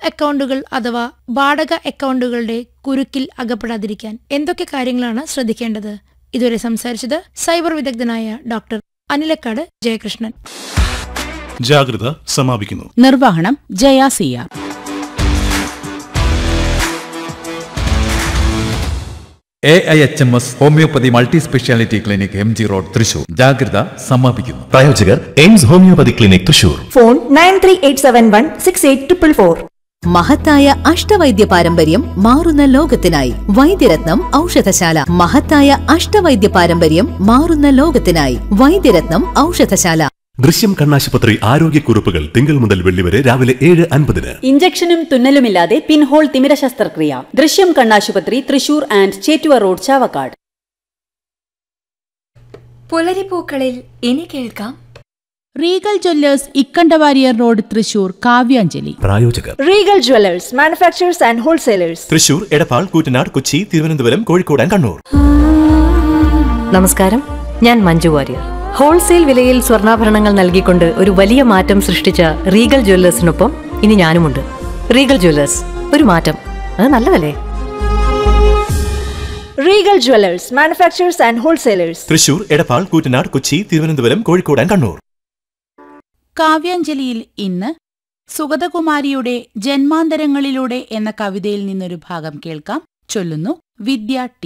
അക്കൗണ്ടുകൾ അഥവാ വാടക അക്കൗണ്ടുകളുടെ കുരുക്കിൽ അകപ്പെടാതിരിക്കാൻ എന്തൊക്കെ കാര്യങ്ങളാണ് ശ്രദ്ധിക്കേണ്ടത്? ഇതുവരെ സംസാരിച്ചത് സൈബർ വിദഗ്ധനായ ഡോക്ടർ അനിലക്കാട് ജയകൃഷ്ണൻ. ജാഗ്രത സമാപിക്കുന്നു. നിർവഹണം Jaya Siyar. AIHMS homeopathy multi speciality clinic MG road Thrissur. ജാഗ്രത സമാപിക്കുന്നു. പ്രായോജകർ AIIMS homeopathy clinic Thrissur. Phone 9387168444. മഹത്തായ അഷ്ടവൈദ്യ പാരമ്പര്യം മാറുന്ന ലോകത്തിനായി വൈദ്യരത്നം ഔഷധശാല. മഹത്തായ അഷ്ടവൈദ്യ പാരമ്പര്യം മാറുന്ന ലോകത്തിനായി വൈദ്യരത്നം ഔഷധശാല. ദൃശ്യം കണ്ണാശുപത്രി ആരോഗ്യക്കുറിപ്പുകൾ തിങ്കൾ മുതൽ വെള്ളി വരെ രാവിലെ 7:50. ഇഞ്ചക്ഷനും തുന്നലുമില്ലാതെ പിൻഹോൾ തിമിര ശസ്ത്രക്രിയ. ദൃശ്യം കണ്ണാശുപത്രി, തൃശൂർ ആൻഡ് ചേറ്റുവ റോഡ്, ചാവക്കാട്. പുലരിപ്പൂക്കളിൽ ഇനി കേൾക്കാം Regal Jewellers Ikkanda Warrier road Thrissur Kavyanjali. പ്രായോജകർ Regal Jewellers manufacturers and wholesalers. Thrissur, Edappal, Koottanad, Kochi, Thiruvananthapuram, Kozhikode, Kannur. നമസ്കാരം, ഞാൻ മഞ്ജു വാര്യർ. ഹോൾസെയിൽ വിലയിൽ സ്വർണ്ണാഭരണങ്ങൾ നൽകിക്കൊണ്ട് ഒരു വലിയ മാറ്റം സൃഷ്ടിച്ച റീഗൽ ജ്വല്ലേഴ്സിനൊപ്പം ഇനി ഞാനുമുണ്ട്. റീഗൽ ജ്വല്ലേഴ്സ്, ഒരു മാറ്റം, അത് നല്ലതല്ലേ? Regal Jewellers manufacturers and wholesalers. Thrissur, Edappal, Koottanad, Kochi, Thiruvananthapuram, Kozhikode, Kannur. കാവ്യാഞ്ജലിയിൽ ഇന്ന് സുഗതകുമാരിയുടെ ജന്മാന്തരങ്ങളിലൂടെ എന്ന കവിതയിൽ നിന്നൊരു ഭാഗം കേൾക്കാം. ചൊല്ലുന്നു വിദ്യ ടി.